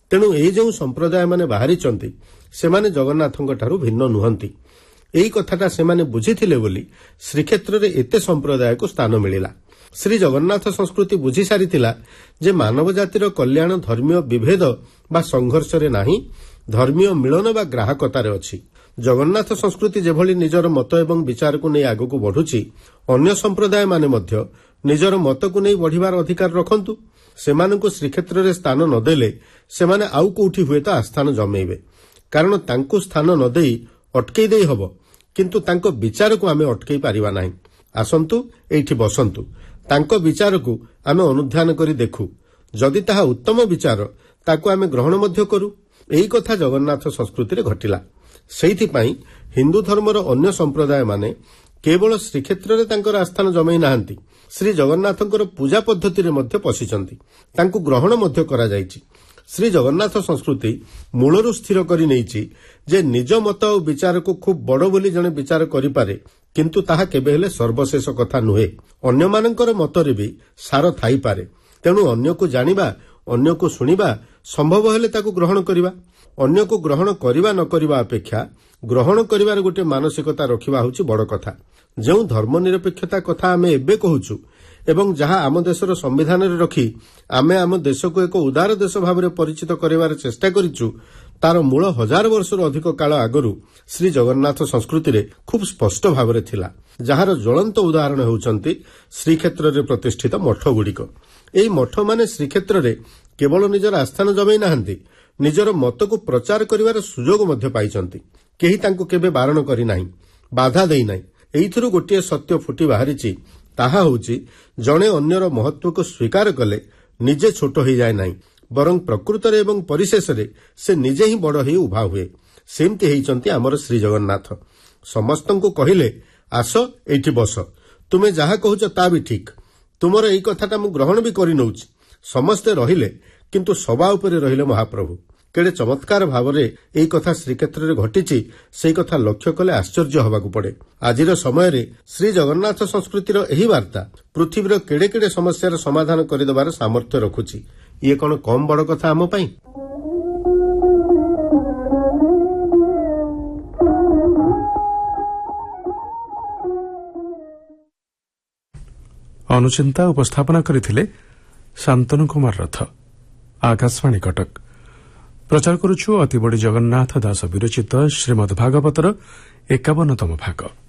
ତେଣୁ ଏହି ଯେଉଁ ସମ୍ପ୍ରଦାୟମାନେ ବାହାରିଛନ୍ତି ସେମାନେ ଜଗନ୍ନାଥଙ୍କଠାରୁ ଭିନ୍ନ ନୁହନ୍ତି। ଏହି କଥାଟା ସେମାନେ ବୁଝିଥିଲେ ବୋଲି ଶ୍ରୀକ୍ଷେତ୍ରରେ ଏତେ ସମ୍ପ୍ରଦାୟକୁ ସ୍ଥାନ ମିଳିଲା। ଶ୍ରୀ ଜଗନ୍ନାଥ ସଂସ୍କୃତି ବୁଝି ସାରିଥିଲା ଯେ ମାନବ ଜାତିର କଲ୍ୟାଣ ଧର୍ମୀୟ ବିଭେଦ ବା ସଂଘର୍ଷରେ ନାହିଁ, ଧର୍ମୀୟ ମିଳନ ବା ଗ୍ରାହକତାରେ ଅଛି। ଜଗନ୍ନାଥ ସଂସ୍କୃତି ଯେଭଳି ନିଜର ମତ ଏବଂ ବିଚାରକୁ ନେଇ ଆଗକୁ ବଢୁଛି, ଅନ୍ୟ ସମ୍ପ୍ରଦାୟମାନେ ମଧ୍ୟ ନିଜର ମତକୁ ନେଇ ବଢ଼ିବାର ଅଧିକାର ରଖନ୍ତୁ। ସେମାନଙ୍କୁ ଶ୍ରୀକ୍ଷେତ୍ରରେ ସ୍ଥାନ ନ ଦେଲେ ସେମାନେ ଆଉ କୋଉଠି ହୁଏତ ଆସ୍ଥାନ ଜମେଇବେ। କାରଣ ତାଙ୍କୁ ସ୍ଥାନ ନ ଦେଇ ଅଟକେଇ ଦେଇ ହେବ, କିନ୍ତୁ ତାଙ୍କ ବିଚାରକୁ ଆମେ ଅଟକେଇ ପାରିବା ନାହିଁ। ଆସନ୍ତୁ, ଏଇଠି ବସନ୍ତୁ, ତାଙ୍କ ବିଚାରକୁ ଆମେ ଅନୁଧ୍ୟାନ କରି ଦେଖୁ। ଯଦି ତାହା ଉତ୍ତମ ବିଚାର, ତାକୁ ଆମେ ଗ୍ରହଣ ମଧ୍ୟ କରୁ। ଏହି କଥା ଜଗନ୍ନାଥ ସଂସ୍କୃତିରେ ଘଟିଲା। ସେଇଥିପାଇଁ ହିନ୍ଦୁ ଧର୍ମର ଅନ୍ୟ ସମ୍ପ୍ରଦାୟମାନେ କେବଳ ଶ୍ରୀକ୍ଷେତ୍ରରେ ତାଙ୍କର ଆସ୍ଥାନ ଜମେଇ ନାହାନ୍ତି, ଶ୍ରୀ ଜଗନ୍ନାଥଙ୍କର ପୂଜା ପଦ୍ଧତିରେ ମଧ୍ୟ ପଶିଛନ୍ତି। ତାଙ୍କୁ ଗ୍ରହଣ ମଧ୍ୟ କରାଯାଇଛି। ଶ୍ରୀ ଜଗନ୍ନାଥ ସଂସ୍କୃତି ମୂଳରୁ ସ୍ଥିର କରି ନେଇଛି ଯେ ନିଜ ମତ ଓ ବିଚାରକୁ ଖୁବ୍ ବଡ଼ ବୋଲି ଜଣେ ବିଚାର କରିପାରେ, କିନ୍ତୁ ତାହା କେବେ ହେଲେ ସର୍ବଶେଷ କଥା ନୁହେଁ। ଅନ୍ୟମାନଙ୍କର ମତରେ ବି ସାର ଥାଇପାରେ। ତେଣୁ ଅନ୍ୟକୁ ଜାଣିବା, ଅନ୍ୟକୁ ଶୁଣିବା, ସମ୍ଭବ ହେଲେ ତାକୁ ଗ୍ରହଣ କରିବା। ଅନ୍ୟକୁ ଗ୍ରହଣ କରିବା ନ କରିବା ଅପେକ୍ଷା ଗ୍ରହଣ କରିବାର ଗୋଟିଏ ମାନସିକତା ରଖିବା ହେଉଛି ବଡ଼ କଥା। ଯେଉଁ ଧର୍ମନିରପେକ୍ଷତା କଥା ଆମେ ଏବେ କହୁଛୁ ଏବଂ ଯାହା ଆମ ଦେଶର ସମ୍ବିଧାନରେ ରଖି ଆମେ ଆମ ଦେଶକୁ ଏକ ଉଦାର ଦେଶ ଭାବରେ ପରିଚିତ କରିବାର ଚେଷ୍ଟା କରିଛୁ, ତାର ମୂଳ 1000 ବର୍ଷରୁ ଅଧିକ କାଳ ଆଗରୁ ଶ୍ରୀ ଜଗନ୍ନାଥ ସଂସ୍କୃତିରେ ଖୁବ୍ ସ୍ପଷ୍ଟ ଭାବରେ ଥିଲା, ଯାହାର ଜ୍ୱଳନ୍ତ ଉଦାହରଣ ହେଉଛନ୍ତି ଶ୍ରୀକ୍ଷେତ୍ରରେ ପ୍ରତିଷ୍ଠିତ ମଠଗୁଡ଼ିକ। ଏହି ମଠମାନେ ଶ୍ରୀକ୍ଷେତ୍ରରେ କେବଳ ନିଜର ଆସ୍ଥାନ ଜମେଇ ନାହାନ୍ତି, ନିଜର ମତକୁ ପ୍ରଚାର କରିବାର ସୁଯୋଗ ମଧ୍ୟ ପାଇଛନ୍ତି। କେହି ତାଙ୍କୁ କେବେ ବାରଣ କରିନାହିଁ, ବାଧା ଦେଇନାହିଁ। ଏଇଥିରୁ ଗୋଟିଏ ସତ୍ୟ ଫୁଟି ବାହାରିଛି, ତାହା ହେଉଛି ଜଣେ ଅନ୍ୟର ମହତ୍ୱକୁ ସ୍ୱୀକାର କଲେ ନିଜେ ଛୋଟ ହୋଇଯାଏ ନାହିଁ, ବରଂ ପ୍ରକୃତରେ ଏବଂ ପରିଶେଷରେ ସେ ନିଜେ ହିଁ ବଡ଼ ହୋଇ ଉଭା ହୁଏ। ସେମିତି ହେଇଛନ୍ତି ଆମର ଶ୍ରୀ ଜଗନ୍ନାଥ। ସମସ୍ତଙ୍କୁ କହିଲେ, ଆସ ଏଇଠି ବସ, ତୁମେ ଯାହା କହୁଛ ତା ବି ଠିକ୍, ତୁମର ଏଇ କଥାଟା ମୁଁ ଗ୍ରହଣ ବି କରିନେଉଛି। ସମସ୍ତେ ରହିଲେ, କିନ୍ତୁ ସବା ଉପରେ ରହିଲେ ମହାପ୍ରଭୁ। କେଡ଼େ ଚମତ୍କାର ଭାବରେ ଏହି କଥା ଶ୍ରୀକ୍ଷେତ୍ରରେ ଘଟିଛି, ସେହି କଥା ଲକ୍ଷ୍ୟ କଲେ ଆଶ୍ଚର୍ଯ୍ୟ ହେବାକୁ ପଡ଼େ। ଆଜିର ସମୟରେ ଶ୍ରୀ ଜଗନ୍ନାଥ ସଂସ୍କୃତିର ଏହି ବାର୍ତ୍ତା ପୃଥିବୀର କେଡ଼େ କେଡ଼େ ସମସ୍ୟାର ସମାଧାନ କରିଦେବାର ସାମର୍ଥ୍ୟ ରଖୁଛି। ଇଏ କ'ଣ କମ୍ ବଡ଼ କଥା ଆମ ପାଇଁ? ଅନୁଚିନ୍ତା ଉପସ୍ଥାପନା କରିଥିଲେ ଶାନ୍ତନୁ କୁମାର ରଥ। ଆକାଶବାଣୀ କଟକ। ପ୍ରଚାର କରୁଛୁ ଅତିବଡ଼ି ଜଗନ୍ନାଥ ଦାସ ବିରଚିତ ଶ୍ରୀମଦ୍ ଭାଗବତର 51ତମ ଭାଗ।